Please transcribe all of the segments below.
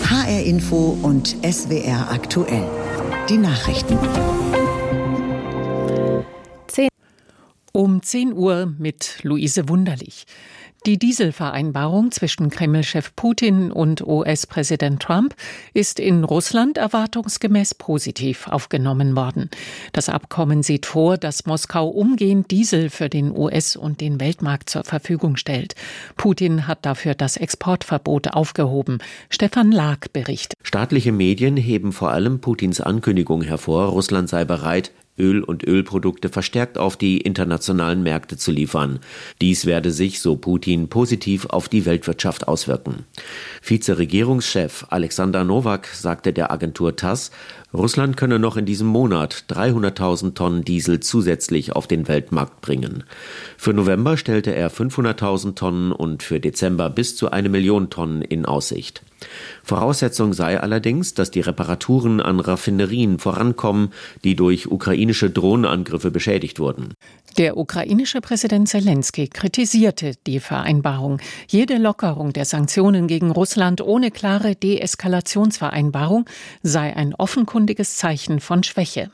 HR Info und SWR aktuell. Die Nachrichten. Um 10 Uhr mit Luise Wunderlich. Die Dieselvereinbarung zwischen Kreml-Chef Putin und US-Präsident Trump ist in Russland erwartungsgemäß positiv aufgenommen worden. Das Abkommen sieht vor, dass Moskau umgehend Diesel für den US- und den Weltmarkt zur Verfügung stellt. Putin hat dafür das Exportverbot aufgehoben. Stefan Lag berichtet. Staatliche Medien heben vor allem Putins Ankündigung hervor, Russland sei bereit, Öl und Ölprodukte verstärkt auf die internationalen Märkte zu liefern. Dies werde sich, so Putin, positiv auf die Weltwirtschaft auswirken. Vizeregierungschef Alexander Nowak sagte der Agentur TASS, Russland könne noch in diesem Monat 300.000 Tonnen Diesel zusätzlich auf den Weltmarkt bringen. Für November stellte er 500.000 Tonnen und für Dezember bis zu 1 Million Tonnen in Aussicht. Voraussetzung sei allerdings, dass die Reparaturen an Raffinerien vorankommen, die durch ukrainische Drohnenangriffe beschädigt wurden. Der ukrainische Präsident Selenskyj kritisierte die Vereinbarung. Jede Lockerung der Sanktionen gegen Russland ohne klare Deeskalationsvereinbarung sei ein offenkundiges Zeichen von Schwäche.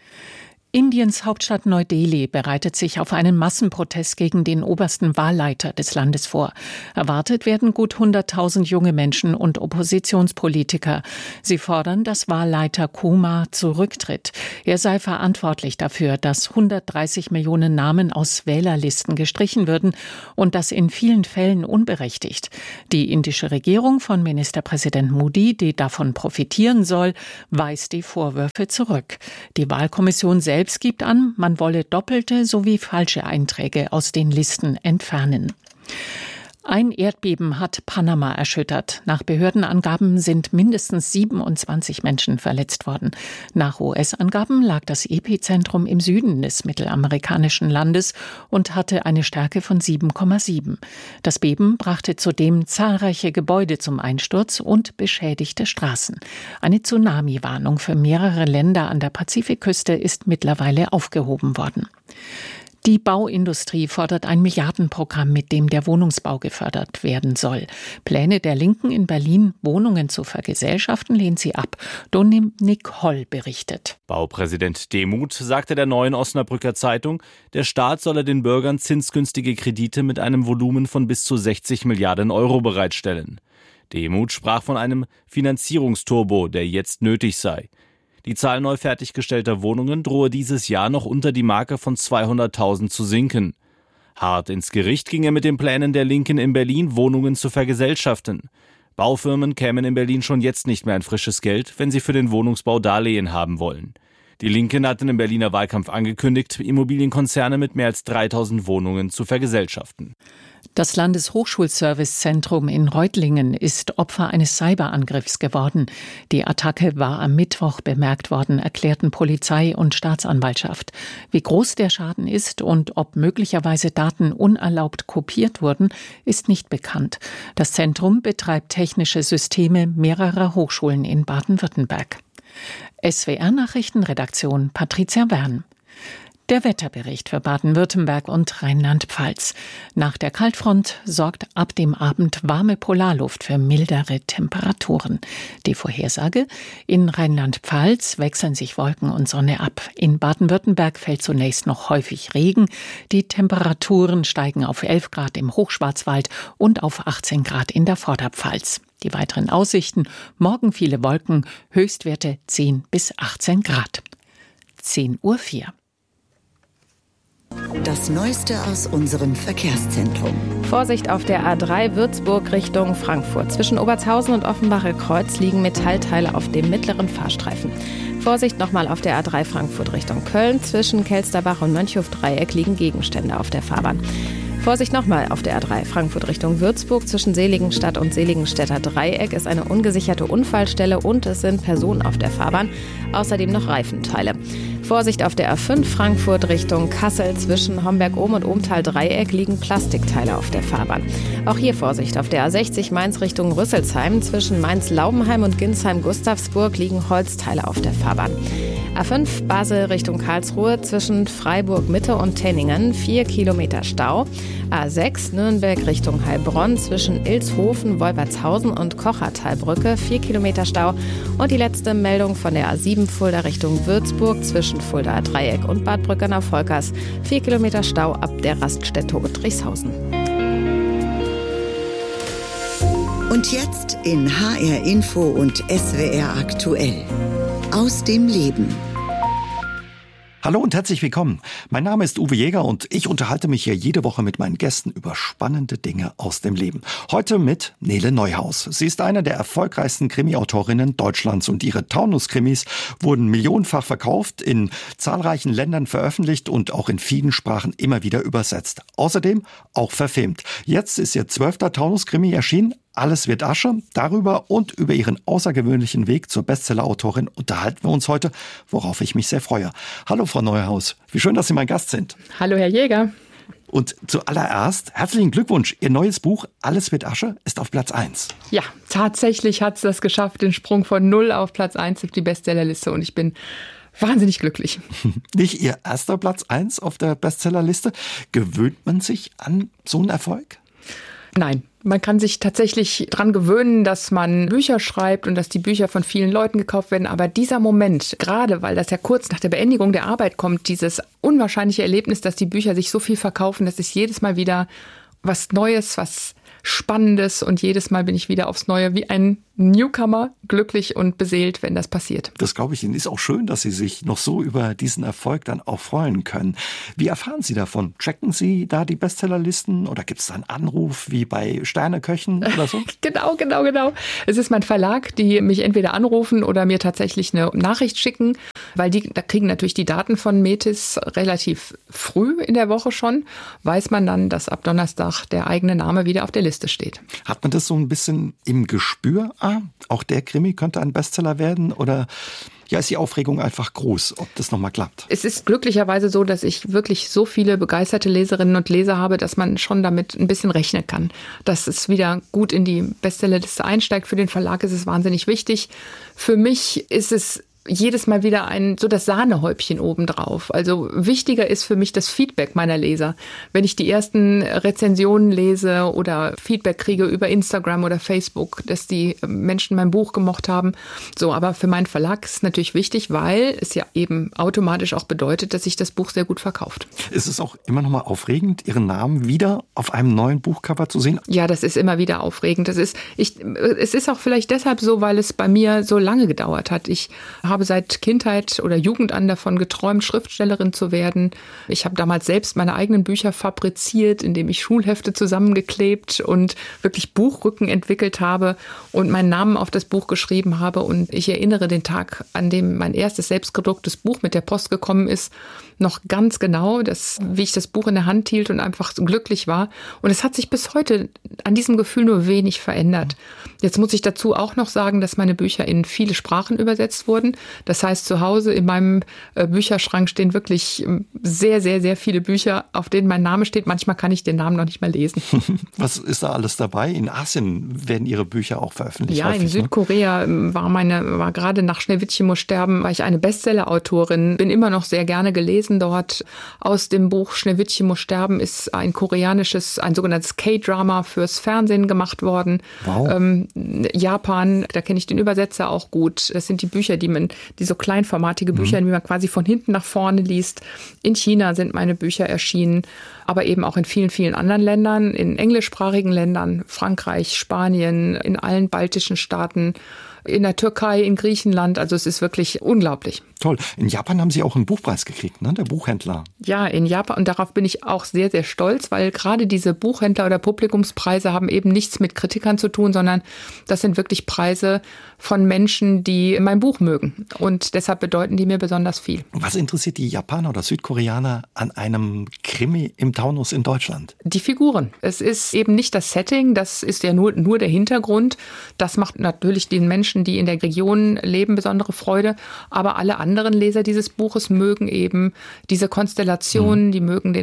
Indiens Hauptstadt Neu-Delhi bereitet sich auf einen Massenprotest gegen den obersten Wahlleiter des Landes vor. Erwartet werden gut 100.000 junge Menschen und Oppositionspolitiker. Sie fordern, dass Wahlleiter Kumar zurücktritt. Er sei verantwortlich dafür, dass 130 Millionen Namen aus Wählerlisten gestrichen würden und das in vielen Fällen unberechtigt. Die indische Regierung von Ministerpräsident Modi, die davon profitieren soll, weist die Vorwürfe zurück. Die Wahlkommission selbst gibt an, man wolle doppelte sowie falsche Einträge aus den Listen entfernen. Ein Erdbeben hat Panama erschüttert. Nach Behördenangaben sind mindestens 27 Menschen verletzt worden. Nach US-Angaben lag das Epizentrum im Süden des mittelamerikanischen Landes und hatte eine Stärke von 7,7. Das Beben brachte zudem zahlreiche Gebäude zum Einsturz und beschädigte Straßen. Eine Tsunami-Warnung für mehrere Länder an der Pazifikküste ist mittlerweile aufgehoben worden. Die Bauindustrie fordert ein Milliardenprogramm, mit dem der Wohnungsbau gefördert werden soll. Pläne der Linken in Berlin, Wohnungen zu vergesellschaften, lehnt sie ab. Dominik Holl berichtet. Baupräsident Demuth sagte der Neuen Osnabrücker Zeitung, der Staat solle den Bürgern zinsgünstige Kredite mit einem Volumen von bis zu 60 Milliarden Euro bereitstellen. Demuth sprach von einem Finanzierungsturbo, der jetzt nötig sei. Die Zahl neu fertiggestellter Wohnungen drohe dieses Jahr noch unter die Marke von 200.000 zu sinken. Hart ins Gericht ging er mit den Plänen der Linken in Berlin, Wohnungen zu vergesellschaften. Baufirmen kämen in Berlin schon jetzt nicht mehr an frisches Geld, wenn sie für den Wohnungsbau Darlehen haben wollen. Die Linken hatten im Berliner Wahlkampf angekündigt, Immobilienkonzerne mit mehr als 3.000 Wohnungen zu vergesellschaften. Das Landeshochschulservicezentrum in Reutlingen ist Opfer eines Cyberangriffs geworden. Die Attacke war am Mittwoch bemerkt worden, erklärten Polizei und Staatsanwaltschaft. Wie groß der Schaden ist und ob möglicherweise Daten unerlaubt kopiert wurden, ist nicht bekannt. Das Zentrum betreibt technische Systeme mehrerer Hochschulen in Baden-Württemberg. SWR-Nachrichtenredaktion Patricia Wern. Der Wetterbericht für Baden-Württemberg und Rheinland-Pfalz. Nach der Kaltfront sorgt ab dem Abend warme Polarluft für mildere Temperaturen. Die Vorhersage: in Rheinland-Pfalz wechseln sich Wolken und Sonne ab. In Baden-Württemberg fällt zunächst noch häufig Regen. Die Temperaturen steigen auf 11 Grad im Hochschwarzwald und auf 18 Grad in der Vorderpfalz. Die weiteren Aussichten: morgen viele Wolken, Höchstwerte 10 bis 18 Grad. 10:04 Uhr. Das Neueste aus unserem Verkehrszentrum. Vorsicht auf der A3 Würzburg Richtung Frankfurt. Zwischen Obertshausen und Offenbacher Kreuz liegen Metallteile auf dem mittleren Fahrstreifen. Vorsicht nochmal auf der A3 Frankfurt Richtung Köln. Zwischen Kelsterbach und Mönchhof-Dreieck liegen Gegenstände auf der Fahrbahn. Vorsicht nochmal auf der A3 Frankfurt Richtung Würzburg. Zwischen Seligenstadt und Seligenstädter Dreieck ist eine ungesicherte Unfallstelle und es sind Personen auf der Fahrbahn. Außerdem noch Reifenteile. Vorsicht auf der A5 Frankfurt Richtung Kassel. Zwischen Homberg-Ohm und Ohmtal-Dreieck liegen Plastikteile auf der Fahrbahn. Auch hier Vorsicht auf der A60 Mainz Richtung Rüsselsheim. Zwischen Mainz-Laubenheim und Ginsheim-Gustavsburg liegen Holzteile auf der Fahrbahn. A5 Basel Richtung Karlsruhe. Zwischen Freiburg-Mitte und Tenningen 4 Kilometer Stau. A6 Nürnberg Richtung Heilbronn zwischen Ilshofen, Wolbertshausen und Kochertalbrücke 4 Kilometer Stau. Und die letzte Meldung von der A7 Fulda Richtung Würzburg zwischen Fuldaer Dreieck und Bad Brückenau-Volkers 4 Kilometer Stau ab der Raststätte Drittrichshausen. Und jetzt in HR Info und SWR aktuell. Aus dem Leben. Hallo und herzlich willkommen. Mein Name ist Uwe Jäger und ich unterhalte mich hier jede Woche mit meinen Gästen über spannende Dinge aus dem Leben. Heute mit Nele Neuhaus. Sie ist eine der erfolgreichsten Krimi-Autorinnen Deutschlands und ihre Taunus-Krimis wurden millionenfach verkauft, in zahlreichen Ländern veröffentlicht und auch in vielen Sprachen immer wieder übersetzt. Außerdem auch verfilmt. Jetzt ist ihr 12. Taunus-Krimi erschienen. Alles wird Asche. Darüber und über ihren außergewöhnlichen Weg zur Bestseller-Autorin unterhalten wir uns heute, worauf ich mich sehr freue. Hallo Frau Neuhaus, wie schön, dass Sie mein Gast sind. Hallo Herr Jäger. Und zuallererst herzlichen Glückwunsch. Ihr neues Buch Alles wird Asche ist auf Platz 1. Ja, tatsächlich hat es das geschafft, den Sprung von 0 auf Platz 1 auf die Bestsellerliste und ich bin wahnsinnig glücklich. Nicht Ihr erster Platz 1 auf der Bestsellerliste. Gewöhnt man sich an so einen Erfolg? Nein. Man kann sich tatsächlich dran gewöhnen, dass man Bücher schreibt und dass die Bücher von vielen Leuten gekauft werden. Aber dieser Moment, gerade weil das ja kurz nach der Beendigung der Arbeit kommt, dieses unwahrscheinliche Erlebnis, dass die Bücher sich so viel verkaufen, das ist jedes Mal wieder was Neues, was Spannendes. Und jedes Mal bin ich wieder aufs Neue wie ein Newcomer glücklich und beseelt, wenn das passiert. Das glaube ich Ihnen. Ist auch schön, dass Sie sich noch so über diesen Erfolg dann auch freuen können. Wie erfahren Sie davon? Checken Sie da die Bestsellerlisten oder gibt es da einen Anruf wie bei Sterneköchen oder so? Genau. Es ist mein Verlag, die mich entweder anrufen oder mir tatsächlich eine Nachricht schicken, weil da kriegen natürlich die Daten von Metis relativ früh in der Woche schon. Weiß man dann, dass ab Donnerstag der eigene Name wieder auf der Liste steht. Hat man das so ein bisschen im Gespür? Auch der Krimi könnte ein Bestseller werden oder ja, ist die Aufregung einfach groß, ob das nochmal klappt? Es ist glücklicherweise so, dass ich wirklich so viele begeisterte Leserinnen und Leser habe, dass man schon damit ein bisschen rechnen kann, dass es wieder gut in die Bestsellerliste einsteigt. Für den Verlag ist es wahnsinnig wichtig. Für mich ist es jedes Mal wieder so das Sahnehäubchen obendrauf. Also wichtiger ist für mich das Feedback meiner Leser. Wenn ich die ersten Rezensionen lese oder Feedback kriege über Instagram oder Facebook, dass die Menschen mein Buch gemocht haben. So, aber für meinen Verlag ist es natürlich wichtig, weil es ja eben automatisch auch bedeutet, dass sich das Buch sehr gut verkauft. Ist es auch immer noch mal aufregend, Ihren Namen wieder auf einem neuen Buchcover zu sehen? Ja, das ist immer wieder aufregend. Es ist auch vielleicht deshalb so, weil es bei mir so lange gedauert hat. Ich habe seit Kindheit oder Jugend an davon geträumt, Schriftstellerin zu werden. Ich habe damals selbst meine eigenen Bücher fabriziert, indem ich Schulhefte zusammengeklebt und wirklich Buchrücken entwickelt habe und meinen Namen auf das Buch geschrieben habe. Und ich erinnere den Tag, an dem mein erstes selbstgedrucktes Buch mit der Post gekommen ist, noch ganz genau, wie ich das Buch in der Hand hielt und einfach so glücklich war. Und es hat sich bis heute an diesem Gefühl nur wenig verändert. Jetzt muss ich dazu auch noch sagen, dass meine Bücher in viele Sprachen übersetzt wurden. Das heißt, zu Hause in meinem Bücherschrank stehen wirklich sehr, sehr, sehr viele Bücher, auf denen mein Name steht. Manchmal kann ich den Namen noch nicht mal lesen. Was ist da alles dabei? In Asien werden Ihre Bücher auch veröffentlicht? Ja, häufig, in Südkorea war gerade nach Schneewittchen muss sterben, war ich eine Bestseller-Autorin, bin immer noch sehr gerne gelesen dort. Aus dem Buch Schneewittchen muss sterben ist ein sogenanntes K-Drama fürs Fernsehen gemacht worden. Wow. Japan, da kenne ich den Übersetzer auch gut. Das sind die Bücher, die so kleinformatige Bücher, die man quasi von hinten nach vorne liest. In China sind meine Bücher erschienen, aber eben auch in vielen, vielen anderen Ländern, in englischsprachigen Ländern, Frankreich, Spanien, in allen baltischen Staaten, in der Türkei, in Griechenland. Also es ist wirklich unglaublich. Toll. In Japan haben Sie auch einen Buchpreis gekriegt, ne? Der Buchhändler. Ja, in Japan. Und darauf bin ich auch sehr, sehr stolz, weil gerade diese Buchhändler- oder Publikumspreise haben eben nichts mit Kritikern zu tun, sondern das sind wirklich Preise von Menschen, die mein Buch mögen. Und deshalb bedeuten die mir besonders viel. Was interessiert die Japaner oder Südkoreaner an einem Krimi im Taunus in Deutschland? Die Figuren. Es ist eben nicht das Setting, das ist ja nur der Hintergrund. Das macht natürlich den Menschen, die in der Region leben, besondere Freude. Aber alle anderen anderen Leser dieses Buches mögen eben diese Konstellationen, die mögen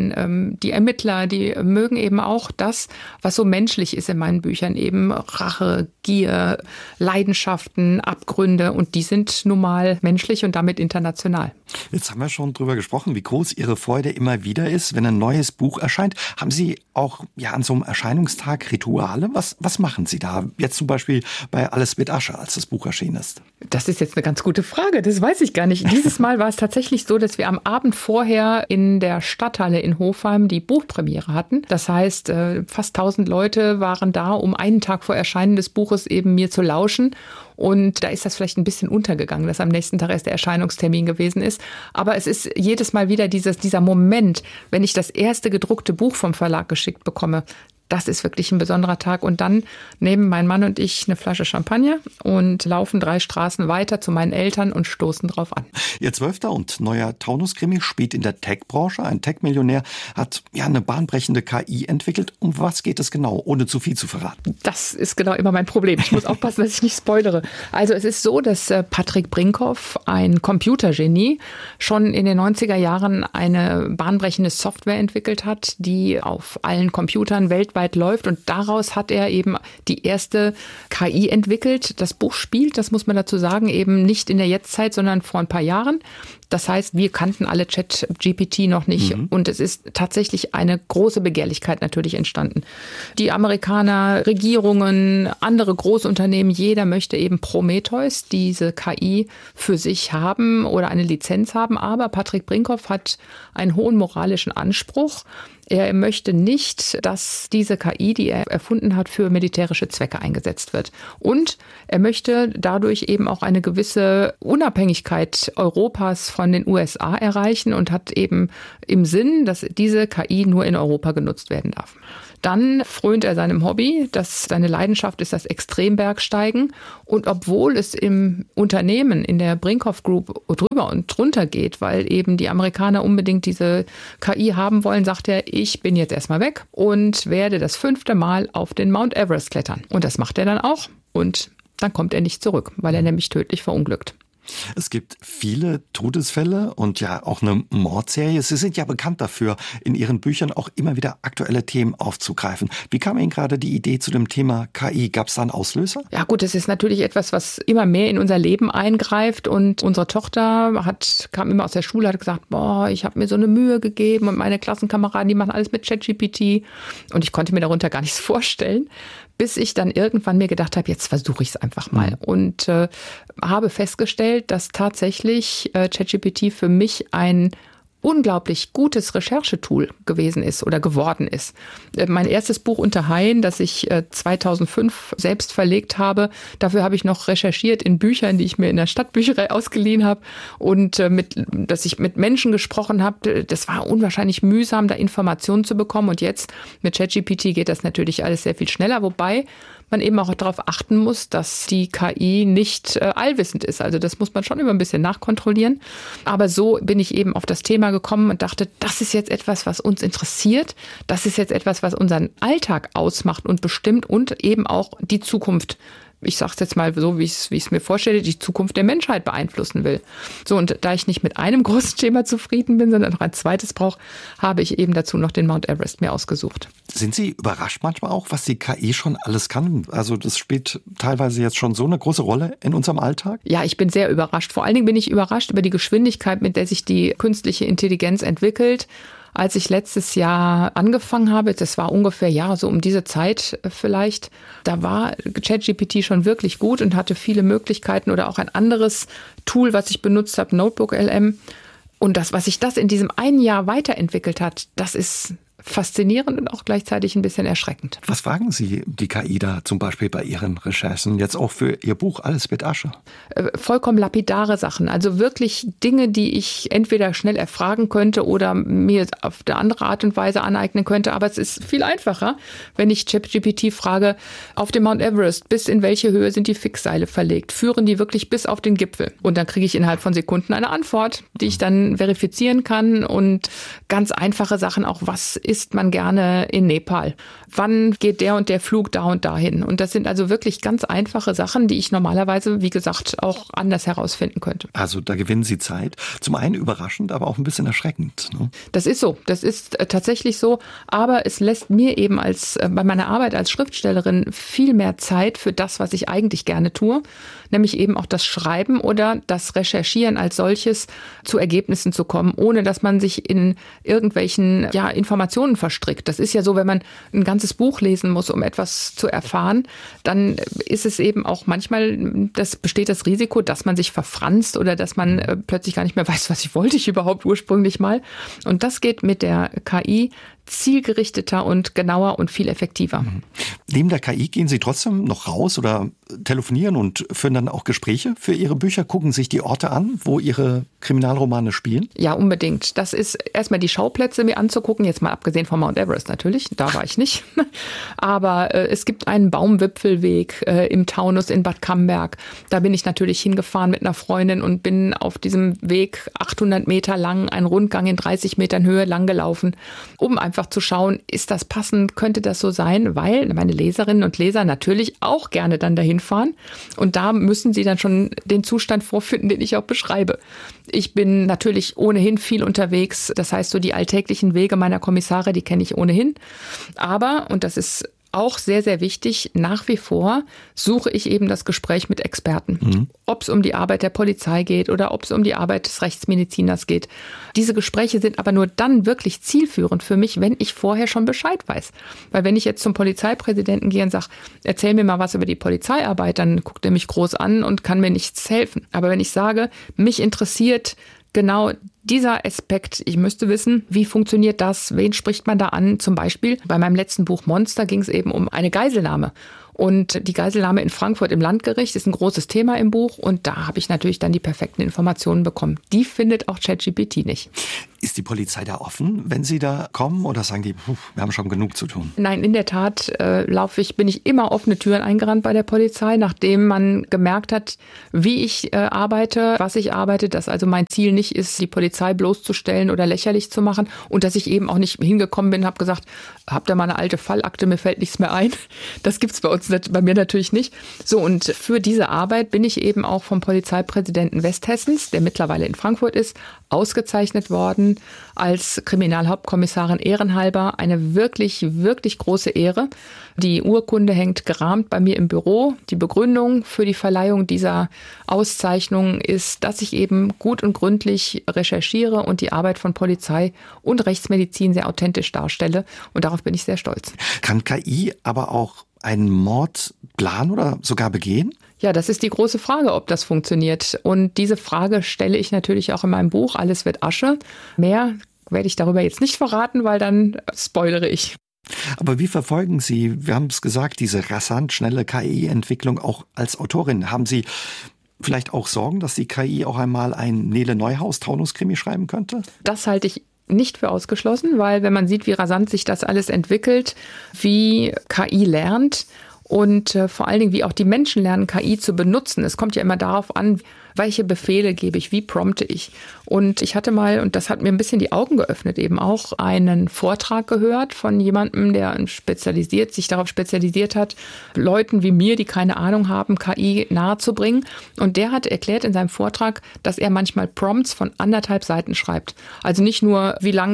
die Ermittler, die mögen eben auch das, was so menschlich ist in meinen Büchern, eben Rache, Gier, Leidenschaften, Abgründe, und die sind nun mal menschlich und damit international. Jetzt haben wir schon drüber gesprochen, wie groß Ihre Freude immer wieder ist, wenn ein neues Buch erscheint. Haben Sie auch an so einem Erscheinungstag Rituale? Was machen Sie da? Jetzt zum Beispiel bei Alles mit Asche, als das Buch erschienen ist. Das ist jetzt eine ganz gute Frage, das weiß ich gar nicht. Dieses Mal war es tatsächlich so, dass wir am Abend vorher in der Stadthalle in Hofheim die Buchpremiere hatten. Das heißt, fast 1000 Leute waren da, um einen Tag vor Erscheinen des Buches eben mir zu lauschen. Und da ist das vielleicht ein bisschen untergegangen, dass am nächsten Tag erst der Erscheinungstermin gewesen ist. Aber es ist jedes Mal wieder dieser Moment, wenn ich das erste gedruckte Buch vom Verlag geschickt bekomme. Das ist wirklich ein besonderer Tag. Und dann nehmen mein Mann und ich eine Flasche Champagner und laufen 3 Straßen weiter zu meinen Eltern und stoßen drauf an. Ihr 12. und neuer Taunus-Krimi spielt in der Tech-Branche. Ein Tech-Millionär hat eine bahnbrechende KI entwickelt. Um was geht es genau, ohne zu viel zu verraten? Das ist genau immer mein Problem. Ich muss aufpassen, dass ich nicht spoilere. Also es ist so, dass Patrick Brinkhoff, ein Computergenie, schon in den 90er Jahren eine bahnbrechende Software entwickelt hat, die auf allen Computern weltweit läuft, und daraus hat er eben die erste KI entwickelt. Das Buch spielt, das muss man dazu sagen, eben nicht in der Jetztzeit, sondern vor ein paar Jahren. Das heißt, wir kannten alle ChatGPT noch nicht, und es ist tatsächlich eine große Begehrlichkeit natürlich entstanden. Die Amerikaner, Regierungen, andere Großunternehmen, jeder möchte eben Prometheus, diese KI, für sich haben oder eine Lizenz haben. Aber Patrick Brinkhoff hat einen hohen moralischen Anspruch. Er möchte nicht, dass diese KI, die er erfunden hat, für militärische Zwecke eingesetzt wird. Und er möchte dadurch eben auch eine gewisse Unabhängigkeit Europas von den USA erreichen und hat eben im Sinn, dass diese KI nur in Europa genutzt werden darf. Dann frönt er seinem Hobby, seine Leidenschaft ist das Extrembergsteigen. Und obwohl es im Unternehmen, in der Brinkhoff Group drüber und drunter geht, weil eben die Amerikaner unbedingt diese KI haben wollen, sagt er, ich bin jetzt erstmal weg und werde das 5. Mal auf den Mount Everest klettern. Und das macht er dann auch. Und dann kommt er nicht zurück, weil er nämlich tödlich verunglückt. Es gibt viele Todesfälle und auch eine Mordserie. Sie sind ja bekannt dafür, in Ihren Büchern auch immer wieder aktuelle Themen aufzugreifen. Wie kam Ihnen gerade die Idee zu dem Thema KI? Gab es da einen Auslöser? Ja gut, es ist natürlich etwas, was immer mehr in unser Leben eingreift. Und unsere Tochter kam immer aus der Schule, hat gesagt, ich habe mir so eine Mühe gegeben und meine Klassenkameraden, die machen alles mit ChatGPT. Und ich konnte mir darunter gar nichts vorstellen, bis ich dann irgendwann mir gedacht habe, jetzt versuche ich es einfach mal. Und habe festgestellt, dass tatsächlich ChatGPT für mich ein unglaublich gutes Recherchetool gewesen ist oder geworden ist. Mein erstes Buch Unter Haien, das ich 2005 selbst verlegt habe, dafür habe ich noch recherchiert in Büchern, die ich mir in der Stadtbücherei ausgeliehen habe, und dass ich mit Menschen gesprochen habe. Das war unwahrscheinlich mühsam, da Informationen zu bekommen, und jetzt mit ChatGPT geht das natürlich alles sehr viel schneller, wobei man eben auch darauf achten muss, dass die KI nicht allwissend ist. Also das muss man schon immer ein bisschen nachkontrollieren. Aber so bin ich eben auf das Thema gekommen und dachte, das ist jetzt etwas, was uns interessiert. Das ist jetzt etwas, was unseren Alltag ausmacht und bestimmt und eben auch die Zukunft. Ich sage es jetzt mal so, wie ich es mir vorstelle, die Zukunft der Menschheit beeinflussen will. So, und da ich nicht mit einem großen Thema zufrieden bin, sondern noch ein zweites brauche, habe ich eben dazu noch den Mount Everest mir ausgesucht. Sind Sie überrascht manchmal auch, was die KI schon alles kann? Also das spielt teilweise jetzt schon so eine große Rolle in unserem Alltag? Ja, ich bin sehr überrascht. Vor allen Dingen bin ich überrascht über die Geschwindigkeit, mit der sich die künstliche Intelligenz entwickelt. Als ich letztes Jahr angefangen habe, das war ungefähr so um diese Zeit vielleicht, da war ChatGPT schon wirklich gut und hatte viele Möglichkeiten, oder auch ein anderes Tool, was ich benutzt habe, NotebookLM. Und das, was sich das in diesem einen Jahr weiterentwickelt hat, das ist faszinierend und auch gleichzeitig ein bisschen erschreckend. Was fragen Sie die KI da zum Beispiel bei Ihren Recherchen, jetzt auch für Ihr Buch Alles mit Asche? Vollkommen lapidare Sachen, also wirklich Dinge, die ich entweder schnell erfragen könnte oder mir auf eine andere Art und Weise aneignen könnte. Aber es ist viel einfacher, wenn ich ChatGPT frage, auf dem Mount Everest, bis in welche Höhe sind die Fixseile verlegt? Führen die wirklich bis auf den Gipfel? Und dann kriege ich innerhalb von Sekunden eine Antwort, die ich dann verifizieren kann, und ganz einfache Sachen auch, was isst man gerne in Nepal? Wann geht der und der Flug da und dahin? Und das sind also wirklich ganz einfache Sachen, die ich normalerweise, wie gesagt, auch anders herausfinden könnte. Also da gewinnen Sie Zeit. Zum einen überraschend, aber auch ein bisschen erschreckend, ne? Das ist so. Das ist tatsächlich so. Aber es lässt mir eben bei meiner Arbeit als Schriftstellerin viel mehr Zeit für das, was ich eigentlich gerne tue. Nämlich eben auch das Schreiben oder das Recherchieren als solches, zu Ergebnissen zu kommen, ohne dass man sich in irgendwelchen Informationen verstrickt. Das ist ja so, wenn man ein ganzes Buch lesen muss, um etwas zu erfahren, dann ist es eben auch manchmal, besteht das Risiko, dass man sich verfranst oder dass man plötzlich gar nicht mehr weiß, was wollte ich überhaupt ursprünglich mal. Und das geht mit der KI zielgerichteter und genauer und viel effektiver. Neben der KI gehen Sie trotzdem noch raus oder telefonieren und führen dann auch Gespräche für Ihre Bücher, gucken sich die Orte an, wo Ihre Kriminalromane spielen? Ja, unbedingt. Das ist erstmal die Schauplätze mir anzugucken, jetzt mal abgesehen von Mount Everest natürlich, da war ich nicht. Aber es gibt einen Baumwipfelweg im Taunus in Bad Camberg. Da bin ich natürlich hingefahren mit einer Freundin und bin auf diesem Weg 800 Meter lang, einen Rundgang in 30 Metern Höhe lang gelaufen, um einfach zu schauen, ist das passend, könnte das so sein, weil meine Leserinnen und Leser natürlich auch gerne dann dahin fahren und da müssen sie dann schon den Zustand vorfinden, den ich auch beschreibe. Ich bin natürlich ohnehin viel unterwegs, das heißt so die alltäglichen Wege meiner Kommissare, die kenne ich ohnehin, aber, und das ist auch sehr, sehr wichtig, nach wie vor suche ich eben das Gespräch mit Experten. Ob es um die Arbeit der Polizei geht oder ob es um die Arbeit des Rechtsmediziners geht. Diese Gespräche sind aber nur dann wirklich zielführend für mich, wenn ich vorher schon Bescheid weiß. Weil wenn ich jetzt zum Polizeipräsidenten gehe und sage, erzähl mir mal was über die Polizeiarbeit, dann guckt er mich groß an und kann mir nichts helfen. Aber wenn ich sage, mich interessiert genau dieser Aspekt, ich müsste wissen, wie funktioniert das, wen spricht man da an? Zum Beispiel bei meinem letzten Buch Monster ging es eben um eine Geiselnahme. Und die Geiselnahme in Frankfurt im Landgericht ist ein großes Thema im Buch. Und da habe ich natürlich dann die perfekten Informationen bekommen. Die findet auch ChatGPT nicht. Ist die Polizei da offen, wenn Sie da kommen? Oder sagen die, wir haben schon genug zu tun? Nein, in der Tat bin ich immer offene Türen eingerannt bei der Polizei, nachdem man gemerkt hat, wie ich arbeite, was ich arbeite, dass also mein Ziel nicht ist, die Polizei bloßzustellen oder lächerlich zu machen und dass ich eben auch nicht hingekommen bin und habe gesagt, habt ihr mal eine alte Fallakte, mir fällt nichts mehr ein. Das gibt's bei mir natürlich nicht. So, und für diese Arbeit bin ich eben auch vom Polizeipräsidenten Westhessens, der mittlerweile in Frankfurt ist, ausgezeichnet worden als Kriminalhauptkommissarin ehrenhalber. Eine wirklich, wirklich große Ehre. Die Urkunde hängt gerahmt bei mir im Büro. Die Begründung für die Verleihung dieser Auszeichnung ist, dass ich eben gut und gründlich recherchiere und die Arbeit von Polizei und Rechtsmedizin sehr authentisch darstelle. Und darauf bin ich sehr stolz. Kann KI aber auch einen Mord planen oder sogar begehen? Ja, das ist die große Frage, ob das funktioniert. Und diese Frage stelle ich natürlich auch in meinem Buch Alles wird Asche. Mehr werde ich darüber jetzt nicht verraten, weil dann spoilere ich. Aber wie verfolgen Sie, wir haben es gesagt, diese rasant schnelle KI-Entwicklung auch als Autorin? Haben Sie vielleicht auch Sorgen, dass die KI auch einmal ein Nele Neuhaus-Taunus-Krimi schreiben könnte? Das halte ich nicht für ausgeschlossen, weil wenn man sieht, wie rasant sich das alles entwickelt, wie KI lernt und vor allen Dingen, wie auch die Menschen lernen, KI zu benutzen. Es kommt ja immer darauf an, welche Befehle gebe ich, wie prompte ich. Und ich hatte mal, und das hat mir ein bisschen die Augen geöffnet, eben auch einen Vortrag gehört von jemandem, der sich darauf spezialisiert hat, Leuten wie mir, die keine Ahnung haben, KI nahezubringen. Und der hat erklärt in seinem Vortrag, dass er manchmal Prompts von 1,5 Seiten schreibt. Also nicht nur,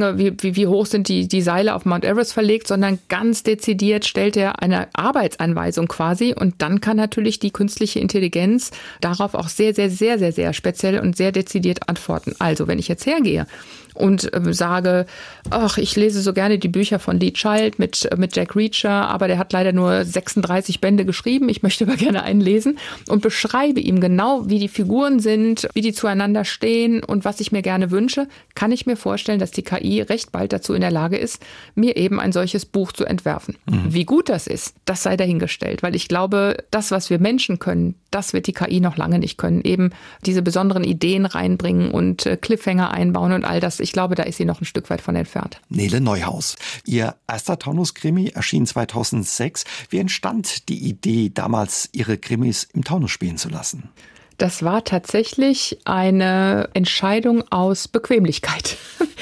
wie hoch sind die Seile auf Mount Everest verlegt, sondern ganz dezidiert stellt er eine Arbeitsanweisung quasi. Und dann kann natürlich die künstliche Intelligenz darauf auch sehr, sehr, sehr, sehr, sehr speziell und sehr dezidiert antworten. Also, wenn ich jetzt hergehe und sage, ach, ich lese so gerne die Bücher von Lee Child mit Jack Reacher, aber der hat leider nur 36 Bände geschrieben, ich möchte aber gerne einen lesen und beschreibe ihm genau, wie die Figuren sind, wie die zueinander stehen und was ich mir gerne wünsche, kann ich mir vorstellen, dass die KI recht bald dazu in der Lage ist, mir eben ein solches Buch zu entwerfen. Wie gut das ist, das sei dahingestellt, weil ich glaube, das, was wir Menschen können, das wird die KI noch lange nicht können. Eben diese besonderen Ideen reinbringen und Cliffhanger einbauen und all das. Ich glaube, da ist sie noch ein Stück weit von entfernt. Nele Neuhaus. Ihr erster Taunus-Krimi erschien 2006. Wie entstand die Idee, damals Ihre Krimis im Taunus spielen zu lassen? Das war tatsächlich eine Entscheidung aus Bequemlichkeit.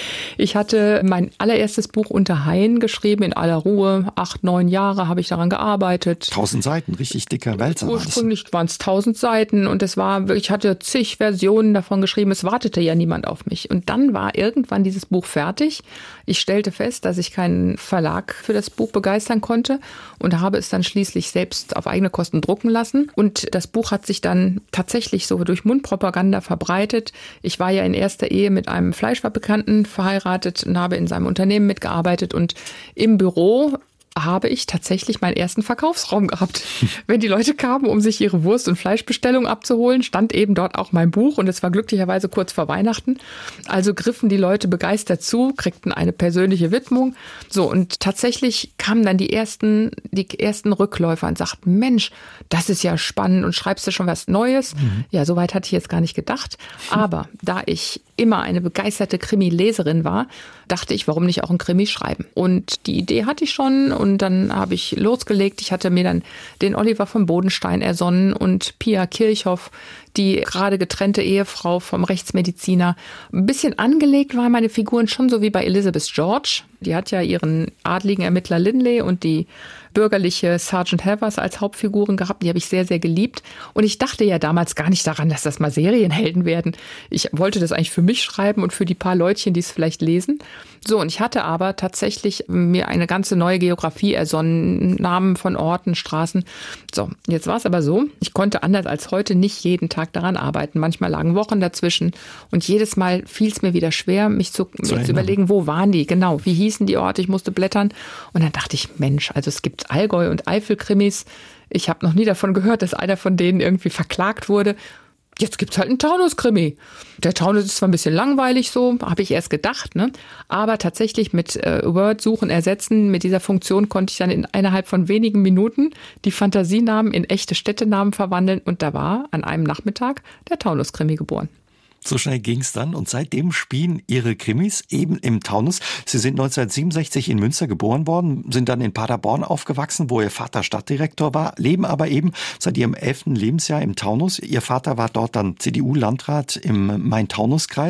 Ich hatte mein allererstes Buch unter Haien geschrieben, in aller Ruhe. 8, 9 Jahre habe ich daran gearbeitet. 1000 Seiten, richtig dicker Wälzer. Ursprünglich waren es 1000 Seiten und ich hatte zig Versionen davon geschrieben. Es wartete ja niemand auf mich. Und dann war irgendwann dieses Buch fertig. Ich stellte fest, dass ich keinen Verlag für das Buch begeistern konnte und habe es dann schließlich selbst auf eigene Kosten drucken lassen. Und das Buch hat sich dann tatsächlich so durch Mundpropaganda verbreitet. Ich war ja in erster Ehe mit einem Fleischfabrikanten verheiratet und habe in seinem Unternehmen mitgearbeitet und im Büro habe ich tatsächlich meinen ersten Verkaufsraum gehabt. Wenn die Leute kamen, um sich ihre Wurst- und Fleischbestellung abzuholen, stand eben dort auch mein Buch und es war glücklicherweise kurz vor Weihnachten. Also griffen die Leute begeistert zu, kriegten eine persönliche Widmung. So, und tatsächlich kamen dann die ersten Rückläufer und sagten, Mensch, das ist ja spannend und schreibst du schon was Neues? Ja, soweit hatte ich jetzt gar nicht gedacht. Aber da ich immer eine begeisterte Krimi-Leserin war, dachte ich, warum nicht auch ein Krimi schreiben? Und die Idee hatte ich schon und dann habe ich losgelegt. Ich hatte mir dann den Oliver von Bodenstein ersonnen und Pia Kirchhoff, die gerade getrennte Ehefrau vom Rechtsmediziner. Ein bisschen angelegt waren meine Figuren schon so wie bei Elizabeth George. Die hat ja ihren adligen Ermittler Linley und die bürgerliche Sergeant Havers als Hauptfiguren gehabt. Die habe ich sehr, sehr geliebt. Und ich dachte ja damals gar nicht daran, dass das mal Serienhelden werden. Ich wollte das eigentlich für mich schreiben und für die paar Leutchen, die es vielleicht lesen. So, und ich hatte aber tatsächlich mir eine ganze neue Geografie ersonnen, Namen von Orten, Straßen. So, jetzt war es aber so, ich konnte anders als heute nicht jeden Tag daran arbeiten. Manchmal lagen Wochen dazwischen und jedes Mal fiel es mir wieder schwer, mich zu überlegen, wo waren die? Genau, wie hießen die Orte? Ich musste blättern. Und dann dachte ich, Mensch, also es gibt Allgäu- und Eifel-Krimis. Ich habe noch nie davon gehört, dass einer von denen irgendwie verklagt wurde. Jetzt gibt's halt einen Taunus-Krimi. Der Taunus ist zwar ein bisschen langweilig so, habe ich erst gedacht, ne? Aber tatsächlich mit Word-Suchen ersetzen, mit dieser Funktion konnte ich dann innerhalb von wenigen Minuten die Fantasienamen in echte Städtenamen verwandeln und da war an einem Nachmittag der Taunus-Krimi geboren. So schnell ging's dann und seitdem spielen Ihre Krimis eben im Taunus. Sie sind 1967 in Münster geboren worden, sind dann in Paderborn aufgewachsen, wo Ihr Vater Stadtdirektor war, leben aber eben seit Ihrem 11. Lebensjahr im Taunus. Ihr Vater war dort dann CDU-Landrat im Main-Taunus-Kreis.